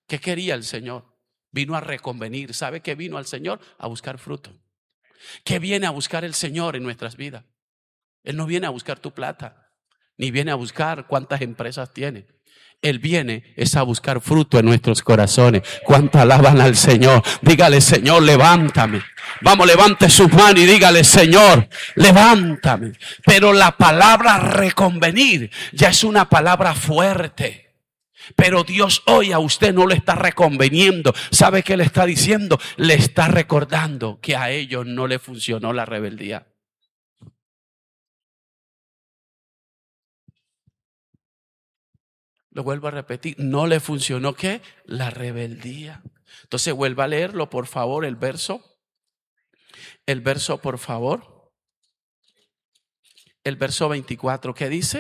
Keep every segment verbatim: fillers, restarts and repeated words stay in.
¿Qué quería el Señor? Vino a reconvenir. ¿Sabe qué vino al Señor? A buscar fruto. ¿Qué viene a buscar el Señor en nuestras vidas? Él no viene a buscar tu plata, ni viene a buscar cuántas empresas tiene. Él viene es a buscar fruto en nuestros corazones. ¿Cuánto alaban al Señor? Dígale: Señor, levántame. Vamos, levante sus manos y dígale: Señor, levántame. Pero la palabra reconvenir ya es una palabra fuerte. Pero Dios hoy a usted no le está reconveniendo. ¿Sabe qué le está diciendo? Le está recordando que a ellos no le funcionó la rebeldía. Lo vuelvo a repetir, no le funcionó ¿qué? La rebeldía. Entonces vuelva a leerlo, por favor, el verso. El verso, por favor. El verso veinticuatro, ¿qué dice?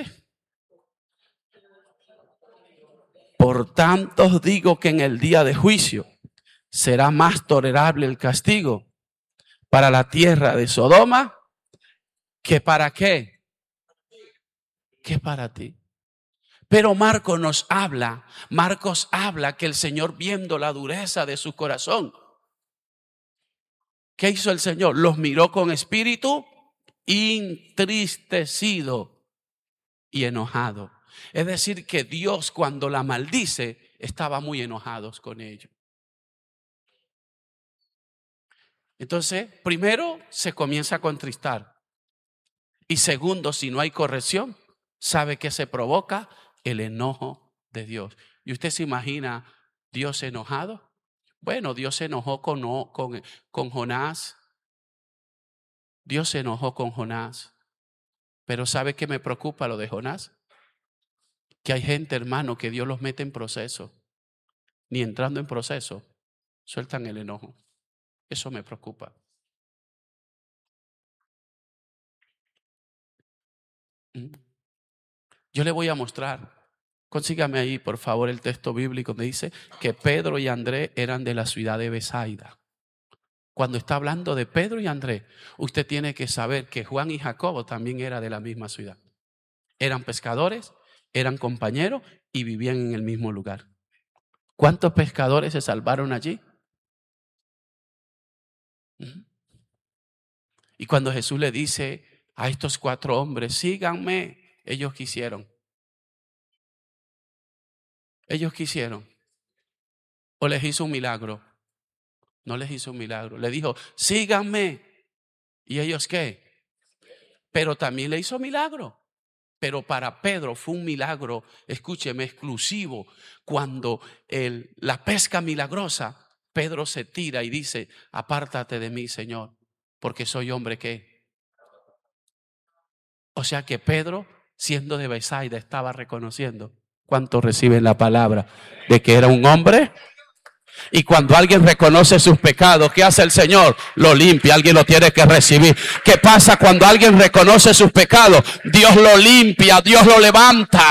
Por tanto os digo que en el día de juicio será más tolerable el castigo para la tierra de Sodoma que para qué, que para ti. Pero Marcos nos habla, Marcos habla que el Señor, viendo la dureza de su corazón, ¿qué hizo el Señor? Los miró con espíritu entristecido y enojado. Es decir, que Dios, cuando la maldice, estaba muy enojado con ellos. Entonces, primero se comienza a contristar. Y segundo, si no hay corrección, ¿sabe qué se provoca? El enojo de Dios. ¿Y usted se imagina Dios enojado? Bueno, Dios se enojó con, con, con Jonás. Dios se enojó con Jonás. Pero ¿sabe qué me preocupa lo de Jonás? Que hay gente, hermano, que Dios los mete en proceso. Ni entrando en proceso, sueltan el enojo. Eso me preocupa. Yo le voy a mostrar. Consígame ahí, por favor, el texto bíblico donde dice que Pedro y Andrés eran de la ciudad de Besaida. Cuando está hablando de Pedro y Andrés, usted tiene que saber que Juan y Jacobo también eran de la misma ciudad. Eran pescadores, eran compañeros y vivían en el mismo lugar. ¿Cuántos pescadores se salvaron allí? Y cuando Jesús le dice a estos cuatro hombres: síganme, ellos quisieron. Ellos quisieron. ¿O les hizo un milagro? No les hizo un milagro. Le dijo: síganme. ¿Y ellos qué? Pero también le hizo milagro. Pero para Pedro fue un milagro, escúcheme, exclusivo. Cuando el, la pesca milagrosa, Pedro se tira y dice: apártate de mí, Señor, porque soy hombre que. O sea que Pedro, siendo de Besaida, estaba reconociendo. ¿Cuántos reciben la palabra de que era un hombre? Y cuando alguien reconoce sus pecados, ¿qué hace el Señor? Lo limpia. Alguien lo tiene que recibir. ¿Qué pasa cuando alguien reconoce sus pecados? Dios lo limpia, Dios lo levanta.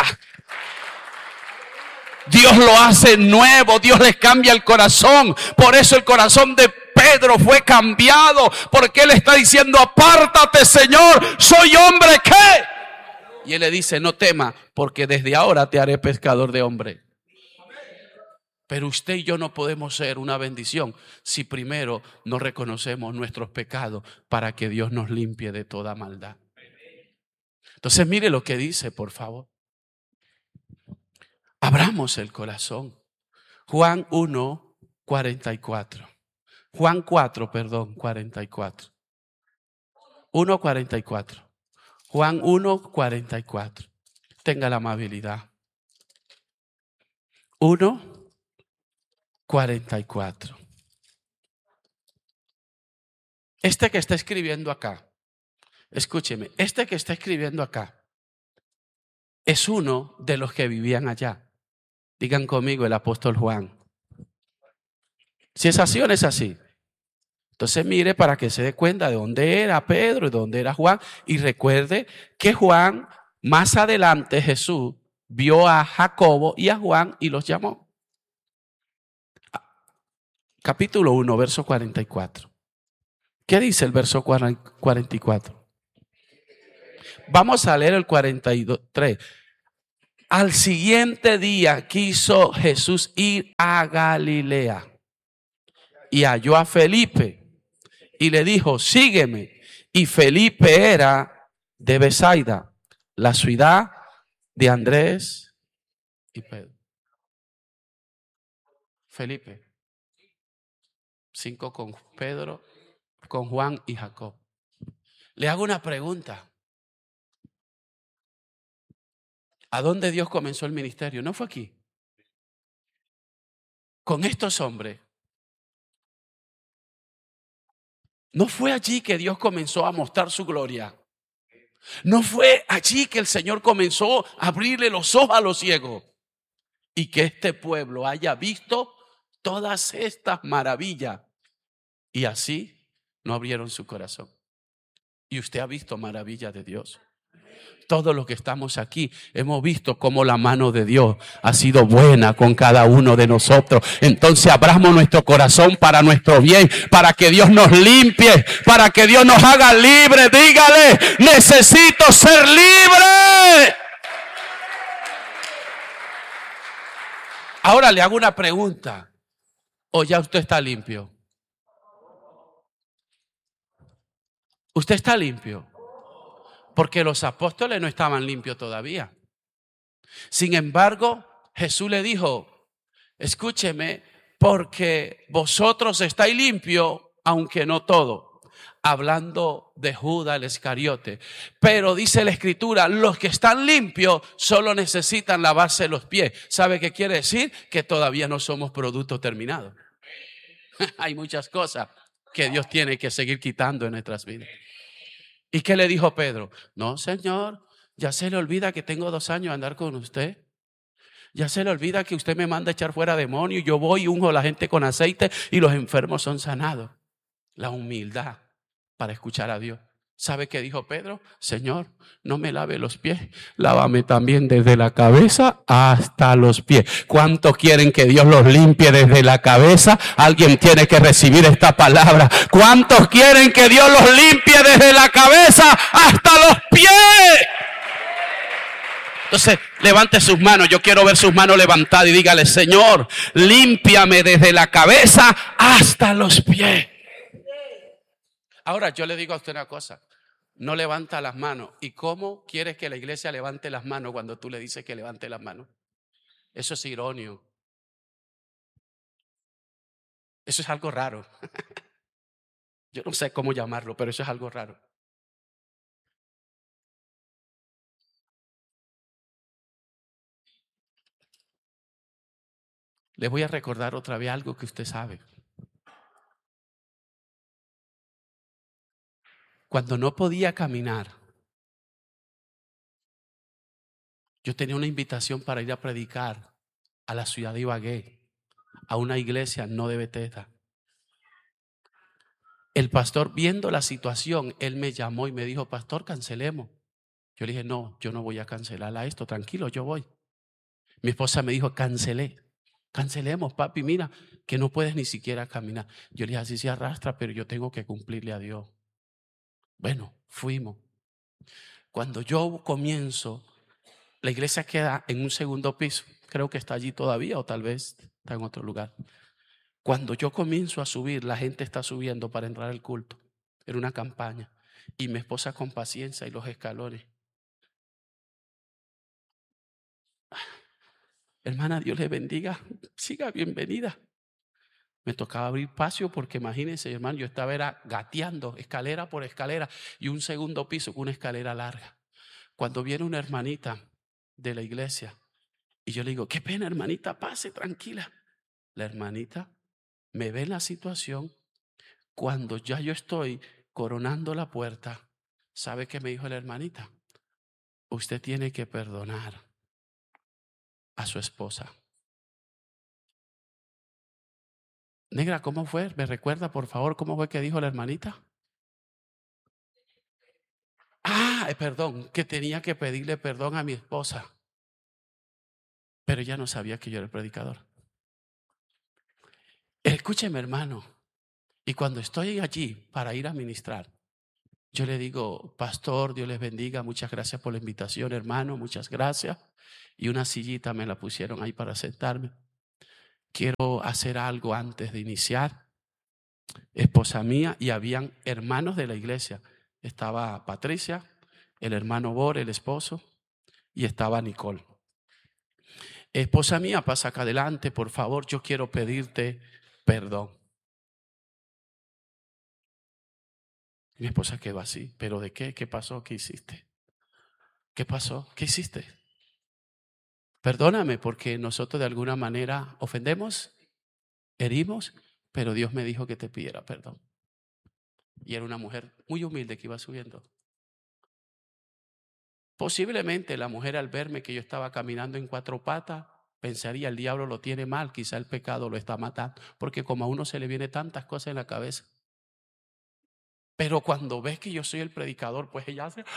Dios lo hace nuevo, Dios les cambia el corazón. Por eso el corazón de Pedro fue cambiado, porque él está diciendo: apártate, Señor, soy hombre que. Y él le dice: no temas, porque desde ahora te haré pescador de hombres. Pero usted y yo no podemos ser una bendición si primero no reconocemos nuestros pecados para que Dios nos limpie de toda maldad. Entonces mire lo que dice, por favor. Abramos el corazón. Juan uno, cuarenta y cuatro. Juan cuatro, perdón, cuarenta y cuatro. uno, cuarenta y cuatro. Juan uno, cuarenta y cuatro. Tenga la amabilidad. uno, cuarenta y cuatro. Este que está escribiendo acá, escúcheme, este que está escribiendo acá es uno de los que vivían allá. Digan conmigo: el apóstol Juan. Si es así o no es así. Entonces mire para que se dé cuenta de dónde era Pedro y dónde era Juan. Y recuerde que Juan, más adelante Jesús vio a Jacobo y a Juan y los llamó. Capítulo uno, verso cuarenta y cuatro. ¿Qué dice el verso cuarenta y cuatro? Vamos a leer el cuarenta y tres. Al siguiente día quiso Jesús ir a Galilea y halló a Felipe y le dijo, sígueme. Y Felipe era de Bethsaida, la ciudad de Andrés y Pedro. Felipe, cinco con Pedro, con Juan y Jacob. Le hago una pregunta. ¿A dónde Dios comenzó el ministerio? ¿No fue aquí? Con estos hombres. ¿No fue allí que Dios comenzó a mostrar su gloria? ¿No fue allí que el Señor comenzó a abrirle los ojos a los ciegos? Y que este pueblo haya visto todas estas maravillas. Y así no abrieron su corazón. Y usted ha visto maravillas de Dios. Todos los que estamos aquí hemos visto cómo la mano de Dios ha sido buena con cada uno de nosotros. Entonces abramos nuestro corazón para nuestro bien, para que Dios nos limpie, para que Dios nos haga libres. Dígale, necesito ser libre. Ahora le hago una pregunta. ¿O ya usted está limpio? ¿Usted está limpio? Porque los apóstoles no estaban limpios todavía. Sin embargo, Jesús le dijo, escúcheme, porque vosotros estáis limpios, aunque no todo. Hablando de Judas el Iscariote. Pero dice la Escritura, los que están limpios solo necesitan lavarse los pies. ¿Sabe qué quiere decir? Que todavía no somos producto terminado. Hay muchas cosas que Dios tiene que seguir quitando en nuestras vidas. ¿Y qué le dijo Pedro? No, Señor, ya se le olvida que tengo dos años de andar con usted. Ya se le olvida que usted me manda a echar fuera demonios. Yo voy y unjo a la gente con aceite y los enfermos son sanados. La humildad para escuchar a Dios. ¿Sabe qué dijo Pedro? Señor, no me lave los pies, lávame también desde la cabeza hasta los pies. ¿Cuántos quieren que Dios los limpie desde la cabeza? Alguien tiene que recibir esta palabra. ¿Cuántos quieren que Dios los limpie desde la cabeza hasta los pies? Entonces, levante sus manos. Yo quiero ver sus manos levantadas y dígale, Señor, límpiame desde la cabeza hasta los pies. Ahora yo le digo a usted una cosa, no levanta las manos. ¿Y cómo quieres que la iglesia levante las manos cuando tú le dices que levante las manos? Eso es irónico. Eso es algo raro. Yo no sé cómo llamarlo, pero eso es algo raro. Le voy a recordar otra vez algo que usted sabe. Cuando no podía caminar, yo tenía una invitación para ir a predicar a la ciudad de Ibagué, a una iglesia no de Bethesda. El pastor, viendo la situación, él me llamó y me dijo, pastor, cancelemos. Yo le dije, no, yo no voy a cancelar a esto, tranquilo, yo voy. Mi esposa me dijo, cancelé, cancelemos, papi, mira, que no puedes ni siquiera caminar. Yo le dije, así se arrastra, pero yo tengo que cumplirle a Dios. Bueno, fuimos. Cuando yo comienzo, la iglesia queda en un segundo piso. Creo que está allí todavía o tal vez está en otro lugar. Cuando yo comienzo a subir, la gente está subiendo para entrar al culto. Era una campaña. Y mi esposa con paciencia y los escalones. Hermana, Dios le bendiga. Siga, bienvenida. Me tocaba abrir espacio porque imagínense, hermano, yo estaba era gateando escalera por escalera y un segundo piso con una escalera larga. Cuando viene una hermanita de la iglesia y yo le digo, qué pena, hermanita, pase, tranquila. La hermanita me ve en la situación. Cuando ya yo estoy coronando la puerta, ¿sabe qué me dijo la hermanita? Usted tiene que perdonar a su esposa. Negra, ¿cómo fue? ¿Me recuerda, por favor, cómo fue que dijo la hermanita? Ah, perdón, que tenía que pedirle perdón a mi esposa. Pero ella no sabía que yo era el predicador. Escúcheme, hermano. Y cuando estoy allí para ir a ministrar, Yo le digo, pastor, Dios les bendiga, muchas gracias por la invitación, hermano, muchas gracias. Y una sillita me la pusieron ahí para sentarme. Quiero hacer algo antes de iniciar. Esposa mía, y habían hermanos de la iglesia. Estaba Patricia, el hermano Bor, el esposo, y estaba Nicole. Esposa mía, pasa acá adelante, por favor, yo quiero pedirte perdón. Mi esposa quedó así, ¿pero de qué? ¿Qué pasó? ¿Qué hiciste? ¿Qué pasó? ¿Qué hiciste? Perdóname porque nosotros de alguna manera ofendemos, herimos, pero Dios me dijo que te pidiera perdón. Y era una mujer muy humilde que iba subiendo. Posiblemente la mujer, al verme que yo estaba caminando en cuatro patas, pensaría: el diablo lo tiene mal, quizá el pecado lo está matando, porque como a uno se le viene tantas cosas en la cabeza. Pero cuando ves que yo soy el predicador, pues ella hace...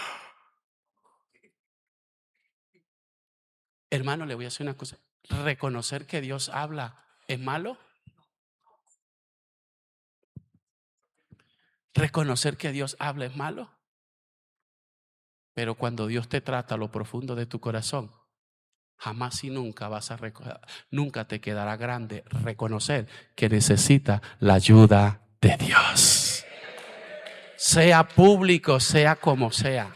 Hermano, le voy a decir una cosa. ¿Reconocer que Dios habla es malo? ¿Reconocer que Dios habla es malo? Pero cuando Dios te trata a lo profundo de tu corazón, jamás y nunca vas a reconocer, nunca te quedará grande reconocer que necesita la ayuda de Dios. Sea público, sea como sea.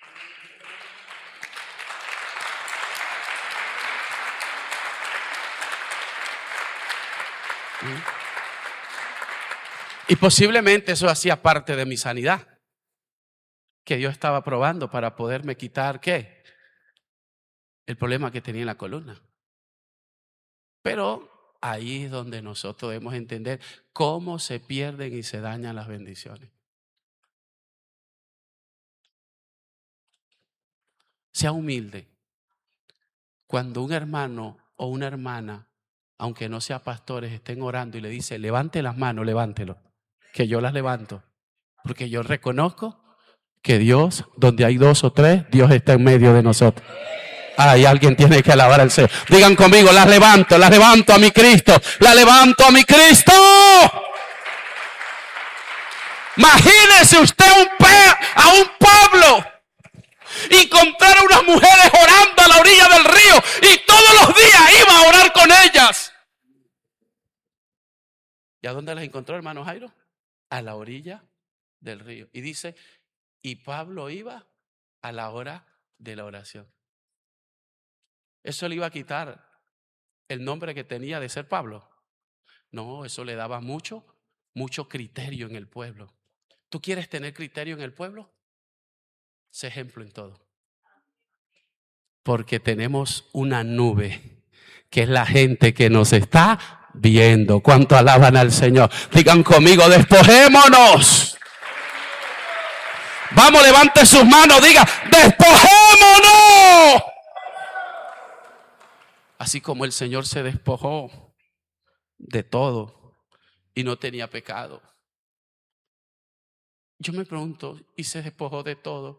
Y posiblemente eso hacía parte de mi sanidad, que Dios estaba probando para poderme quitar, ¿qué? El problema que tenía en la columna. Pero ahí es donde nosotros debemos entender cómo se pierden y se dañan las bendiciones. Sea humilde. Cuando un hermano o una hermana, aunque no sea pastores, estén orando y le dice: levante las manos, levántelo, que yo las levanto, porque yo reconozco que Dios, donde hay dos o tres, Dios está en medio de nosotros. Ay, alguien tiene que alabar al Señor. Digan conmigo: las levanto, las levanto a mi Cristo, la levanto a mi Cristo. Imagínese usted un a un Pablo y encontrar a unas mujeres orando a la orilla del río, y todos los días iba a orar con ellas. ¿Y a dónde las encontró, hermano Jairo? A la orilla del río. Y dice: y Pablo iba a la hora de la oración. ¿Eso le iba a quitar el nombre que tenía de ser Pablo? No, eso le daba mucho, mucho criterio en el pueblo. ¿Tú quieres tener criterio en el pueblo? Sé ejemplo en todo. Porque tenemos una nube, que es la gente que nos está viendo. ¿Cuánto alaban al Señor? Digan conmigo: despojémonos. Vamos, levante sus manos, diga: despojémonos. Así como el Señor se despojó de todo y no tenía pecado. Yo me pregunto: ¿y se despojó de todo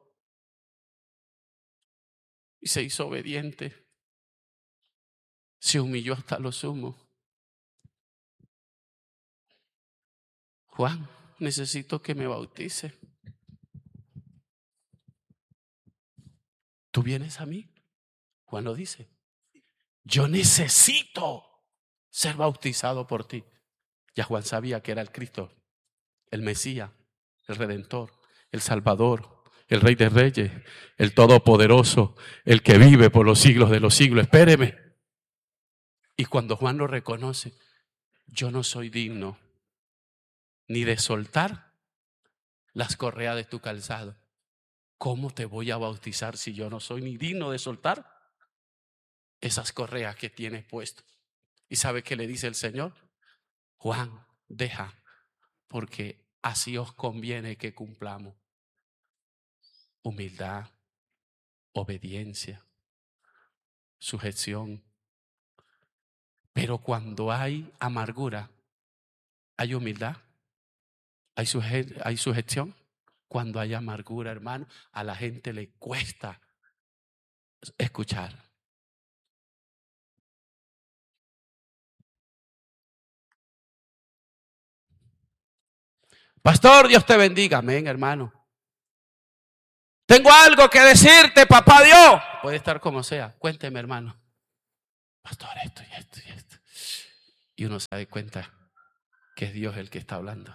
y se hizo obediente? Se humilló hasta lo sumo. Juan, necesito que me bautice. ¿Tú vienes a mí? Juan lo dice: yo necesito ser bautizado por ti. Ya Juan sabía que era el Cristo, el Mesías, el Redentor, el Salvador, el Rey de Reyes, el Todopoderoso, el que vive por los siglos de los siglos. Espéreme. Y cuando Juan lo reconoce: yo no soy digno ni de soltar las correas de tu calzado. ¿Cómo te voy a bautizar si yo no soy ni digno de soltar esas correas que tienes puesto? ¿Y sabe qué le dice el Señor? Juan, deja, porque así os conviene que cumplamos. Humildad, obediencia, sujeción. Pero cuando hay amargura, ¿hay humildad? ¿Hay, suje- hay sujeción? Cuando hay amargura, hermano, a la gente le cuesta escuchar. Pastor, Dios te bendiga. Amén, hermano. Tengo algo que decirte, papá Dios. Puede estar como sea. Cuénteme, hermano. Pastor, esto y esto y esto. Y uno se da cuenta que es Dios el que está hablando.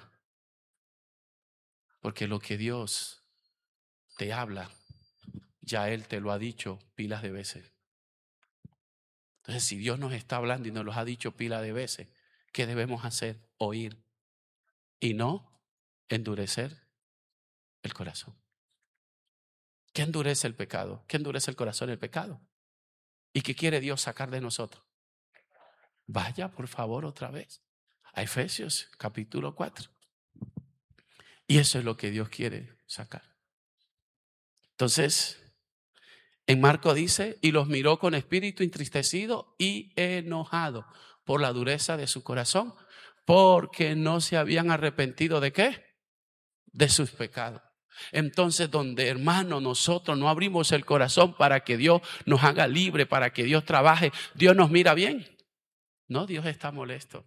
Porque lo que Dios te habla, ya Él te lo ha dicho pilas de veces. Entonces, si Dios nos está hablando y nos lo ha dicho pilas de veces, ¿qué debemos hacer? Oír y no endurecer el corazón. ¿Qué endurece el pecado? ¿Qué endurece el corazón? El pecado. ¿Y qué quiere Dios sacar de nosotros? Vaya, por favor, otra vez a Efesios capítulo cuatro. Y eso es lo que Dios quiere sacar. Entonces, en Marco dice, y los miró con espíritu entristecido y enojado por la dureza de su corazón, porque no se habían arrepentido ¿de qué? De sus pecados. Entonces, donde, hermano, nosotros no abrimos el corazón para que Dios nos haga libre, para que Dios trabaje, Dios nos mira bien. No, Dios está molesto.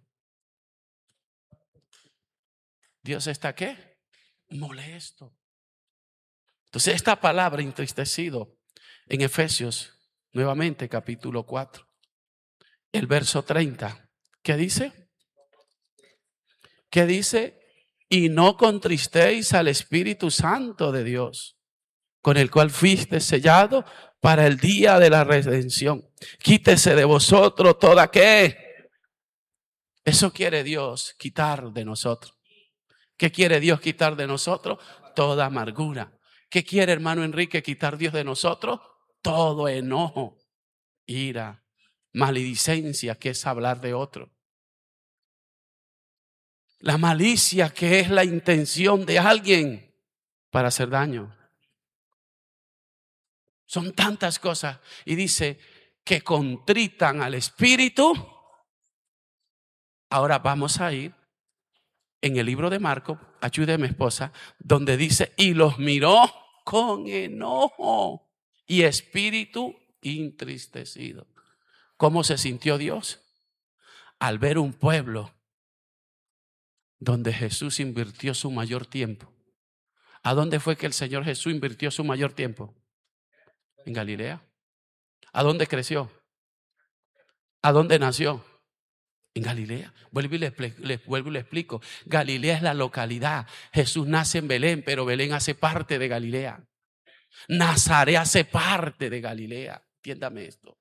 ¿Dios está qué? Molesto. Entonces, esta palabra entristecido en Efesios, nuevamente capítulo cuatro, el verso treinta, ¿qué dice? ¿Qué dice? Y no contristéis al Espíritu Santo de Dios, con el cual fuiste sellado para el día de la redención. Quítese de vosotros toda ¿qué? Eso quiere Dios quitar de nosotros. ¿Qué quiere Dios quitar de nosotros? Toda amargura. ¿Qué quiere, hermano Enrique, quitar Dios de nosotros? Todo enojo, ira, maledicencia, que es hablar de otro. La malicia, que es la intención de alguien para hacer daño. Son tantas cosas. Y dice que contritan al Espíritu. Ahora vamos a ir en el libro de Marcos, ayúdeme esposa, donde dice, y los miró con enojo y espíritu entristecido. ¿Cómo se sintió Dios? Al ver un pueblo donde Jesús invirtió su mayor tiempo. ¿A dónde fue que el Señor Jesús invirtió su mayor tiempo? En Galilea. ¿A dónde creció? ¿A dónde nació? En Galilea. Vuelvo y, le, le, vuelvo y le explico. Galilea es la localidad. Jesús nace en Belén, pero Belén hace parte de Galilea. Nazaret hace parte de Galilea. Entiéndame esto.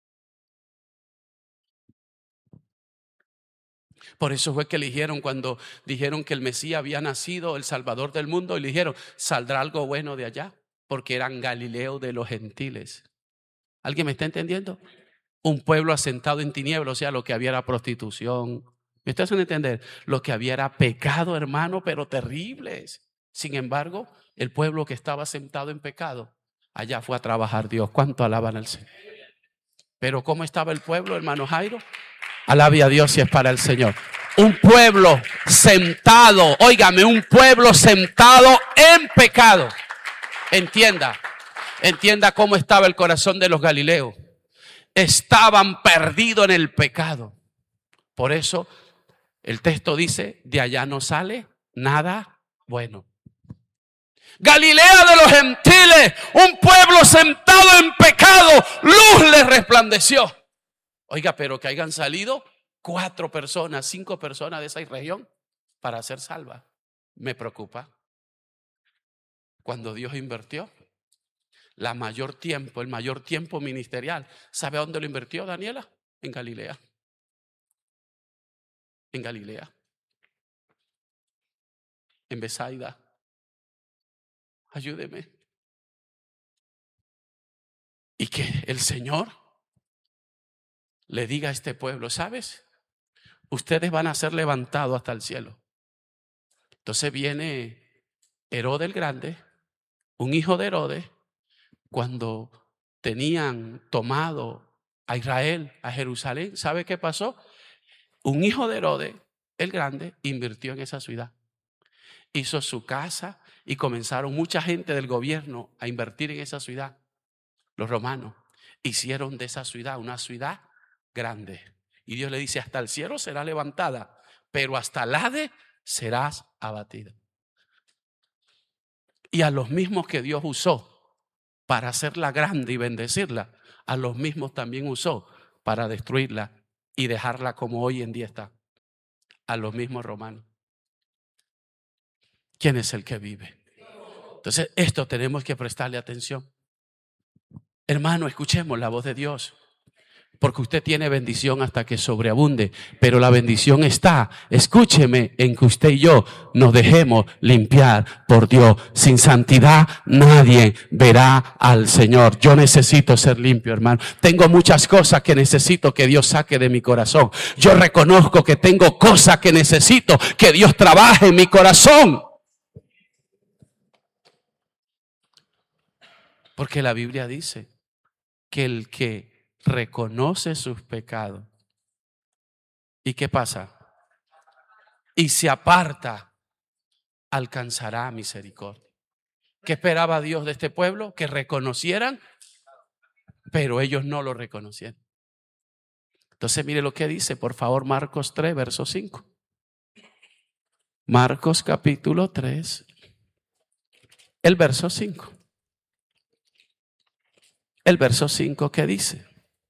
Por eso fue que le dijeron cuando dijeron que el Mesías había nacido, el Salvador del mundo, y le dijeron, ¿saldrá algo bueno de allá? Porque eran Galileo de los gentiles. ¿Alguien me está entendiendo? Un pueblo asentado en tinieblas, o sea, lo que había era prostitución. ¿Me estás haciendo entender? Lo que había era pecado, hermano, pero terribles. Sin embargo, el pueblo que estaba asentado en pecado, allá fue a trabajar Dios. ¿Cuánto alaban al Señor? Pero ¿cómo estaba el pueblo, hermano Jairo? Alabe a Dios si es para el Señor. Un pueblo sentado, óigame, un pueblo sentado en pecado. Entienda, entienda cómo estaba el corazón de los galileos. Estaban perdidos en el pecado. Por eso el texto dice, de allá no sale nada bueno. Galilea de los gentiles, un pueblo sentado en pecado, luz les resplandeció. Oiga, pero que hayan salido cuatro personas, cinco personas de esa región para ser salvas. Me preocupa. Cuando Dios invirtió la mayor tiempo, el mayor tiempo ministerial, ¿sabe a dónde lo invirtió, Daniela? En Galilea. En Galilea. En Besaida. Ayúdeme. Y que el Señor le diga a este pueblo, ¿sabes? Ustedes van a ser levantados hasta el cielo. Entonces viene Herodes el Grande, un hijo de Herodes, cuando tenían tomado a Israel, a Jerusalén, ¿sabe qué pasó? Un hijo de Herodes el Grande invirtió en esa ciudad. Hizo su casa y comenzaron mucha gente del gobierno a invertir en esa ciudad. Los romanos hicieron de esa ciudad una ciudad grande. Y Dios le dice, hasta el cielo será levantada, pero hasta el Hades serás abatida. Y a los mismos que Dios usó para hacerla grande y bendecirla, a los mismos también usó para destruirla y dejarla como hoy en día está. A los mismos romanos. ¿Quién es el que vive? Entonces, esto tenemos que prestarle atención. Hermano, escuchemos la voz de Dios. Porque usted tiene bendición hasta que sobreabunde. Pero la bendición está, escúcheme, en que usted y yo nos dejemos limpiar por Dios. Sin santidad nadie verá al Señor. Yo necesito ser limpio, hermano. Tengo muchas cosas que necesito que Dios saque de mi corazón. Yo reconozco que tengo cosas que necesito que Dios trabaje en mi corazón. Porque la Biblia dice que el que reconoce sus pecados. ¿Y qué pasa? Y se aparta, alcanzará misericordia. ¿Qué esperaba Dios de este pueblo? Que reconocieran, pero ellos no lo reconocieron. Entonces mire lo que dice, por favor, Marcos tres, verso cinco. Marcos capítulo tres, el verso cinco. El verso cinco, ¿qué dice?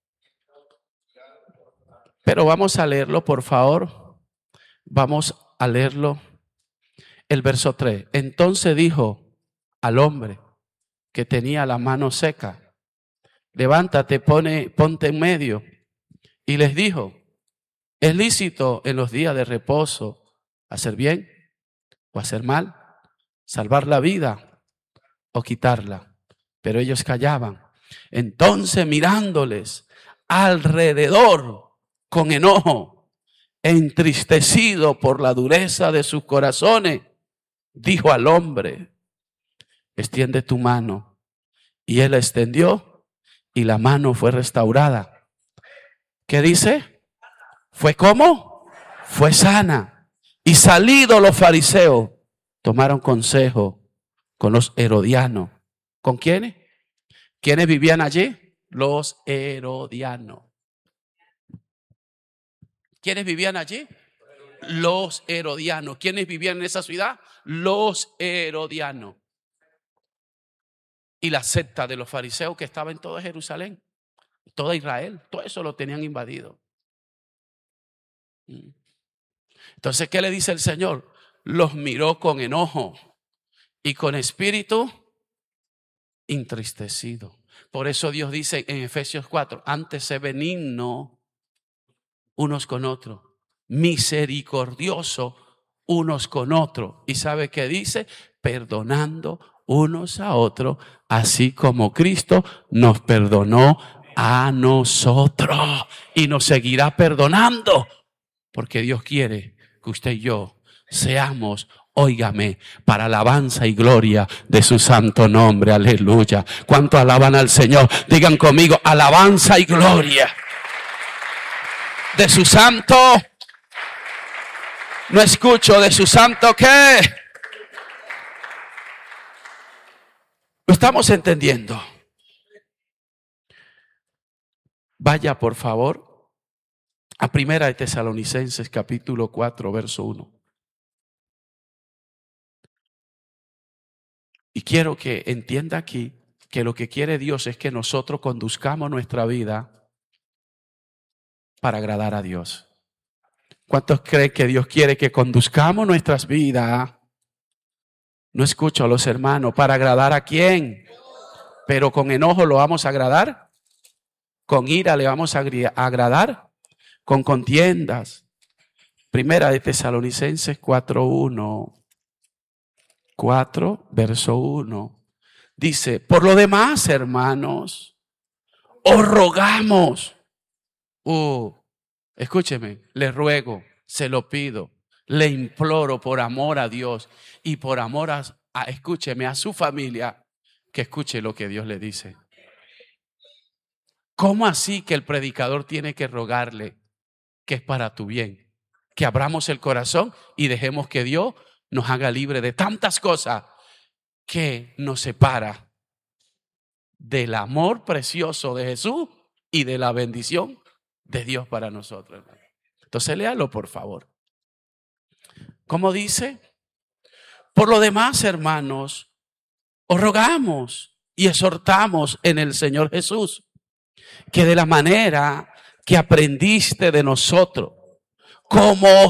Pero vamos a leerlo, por favor. Vamos a leerlo. El verso tres. Entonces dijo al hombre que tenía la mano seca: levántate, pone, ponte en medio. Y les dijo: ¿es lícito en los días de reposo hacer bien o hacer mal? ¿Salvar la vida o quitarla? Pero ellos callaban. Entonces, mirándoles alrededor con enojo, entristecido por la dureza de sus corazones, dijo al hombre: extiende tu mano. Y él la extendió y la mano fue restaurada. ¿Qué dice? ¿Fue cómo? Fue sana. Y salidos los fariseos, tomaron consejo con los herodianos. ¿Con quiénes? ¿Quiénes vivían allí? Los herodianos. ¿Quiénes vivían allí? Los herodianos. ¿Quiénes vivían en esa ciudad? Los herodianos. Y la secta de los fariseos que estaba en toda Jerusalén, toda Israel, todo eso lo tenían invadido. Entonces, ¿qué le dice el Señor? Los miró con enojo y con espíritu entristecido. Por eso Dios dice en Efesios cuatro: antes sé benigno unos con otros, misericordioso unos con otros. ¿Y sabe qué dice? Perdonando unos a otros, así como Cristo nos perdonó a nosotros y nos seguirá perdonando, porque Dios quiere que usted y yo seamos, óigame, para alabanza y gloria de su santo nombre. Aleluya. ¿Cuánto alaban al Señor? Digan conmigo: alabanza y gloria de su santo. No escucho. ¿De su santo qué? ¿Lo estamos entendiendo? Vaya por favor a Primera de Tesalonicenses capítulo cuatro, verso uno. Y quiero que entienda aquí que lo que quiere Dios es que nosotros conduzcamos nuestra vida para agradar a Dios. ¿Cuántos creen que Dios quiere que conduzcamos nuestras vidas? No escucho a los hermanos. ¿Para agradar a quién? Pero con enojo lo vamos a agradar. Con ira le vamos a agradar. Con contiendas. Primera de Tesalonicenses cuatro uno. cuatro, verso uno. Dice: por lo demás, hermanos, os rogamos. Uh, escúcheme, le ruego, se lo pido, le imploro por amor a Dios y por amor a, a, escúcheme, a su familia, que escuche lo que Dios le dice. ¿Cómo así que el predicador tiene que rogarle que es para tu bien? Que abramos el corazón y dejemos que Dios nos haga libre de tantas cosas que nos separa del amor precioso de Jesús y de la bendición de Dios para nosotros. Entonces léalo por favor. ¿Cómo dice? Por lo demás, hermanos, os rogamos y exhortamos en el Señor Jesús que de la manera que aprendiste de nosotros, como